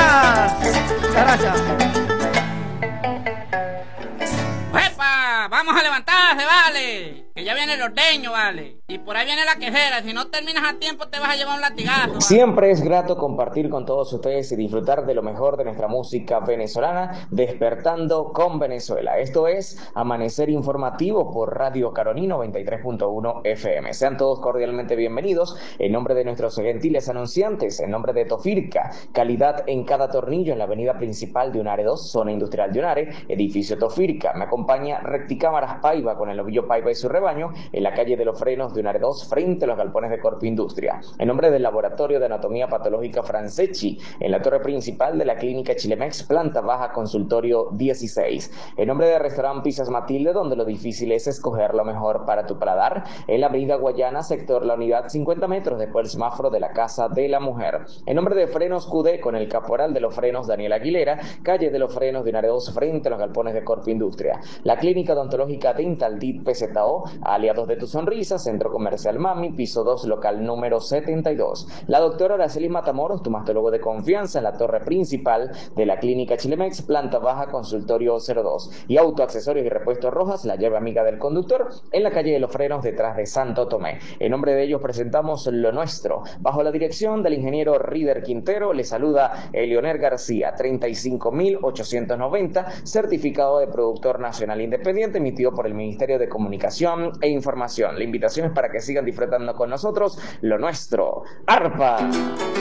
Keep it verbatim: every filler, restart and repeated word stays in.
Gracias. Muchas gracias. ¡Epa! ¡Vamos a levantarse, vale! Que ya viene el ordeño, vale. Y por ahí viene la quejera. Si no terminas a tiempo, te vas a llevar un latigazo, ¿vale? Siempre es grato compartir con todos ustedes y disfrutar de lo mejor de nuestra música venezolana, despertando con Venezuela. Esto es Amanecer Informativo por Radio Caroní noventa y tres punto uno F M. Sean todos cordialmente bienvenidos. En nombre de nuestros gentiles anunciantes, en nombre de Tofirca, calidad en cada tornillo en la avenida principal de Unare dos, zona industrial de Unare, edificio Tofirca. Me acompaña Recticámaras Paiva con el ovillo Paiva y su rebaño en la calle de los Frenos de Unare dos, frente a los galpones de Corpo Industria. En nombre del Laboratorio de Anatomía Patológica Franceschi, en la torre principal de la Clínica Chilemex, planta baja, consultorio dieciséis. En nombre del restaurante Pizzas Matilde, donde lo difícil es escoger lo mejor para tu paladar, en la avenida Guayana, sector La Unidad, cincuenta metros después del semáforo de la Casa de la Mujer. En nombre de Frenos Q D, con el caporal de los frenos Daniel Aguilera, calle de los Frenos de Unare dos, frente a los galpones de Corpo Industria. La Clínica Odontológica Dental D I T P Z O, aliados de tu sonrisa, Centro Comercial Mami, piso dos, local número setenta y dos. La doctora Araceli Matamoros, tu mastólogo de confianza, en la torre principal de la Clínica Chilemex, planta baja, consultorio cero dos. Y Autoaccesorios y Repuestos Rojas, la llave amiga del conductor, en la calle de los Frenos, detrás de Santo Tomé. En nombre de ellos presentamos Lo Nuestro. Bajo la dirección del ingeniero Rider Quintero, le saluda Elioner García, treinta y cinco mil ochocientos noventa, certificado de productor nacional independiente, emitido por el Ministerio de Comunicación e Información. La invitación es para que sigan disfrutando con nosotros Lo Nuestro. ¡Arpa!